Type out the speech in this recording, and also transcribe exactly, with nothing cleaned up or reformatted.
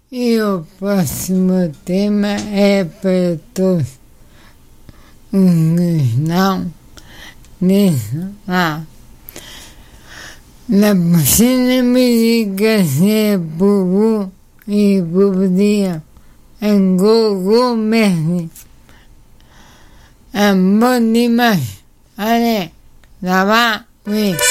E o próximo tema é para todos os não nisso lá. La prochaine musique, c'est pour vous et pour vous dire un gros, gros merci. Un bon dimanche. Allez, ça va? Oui.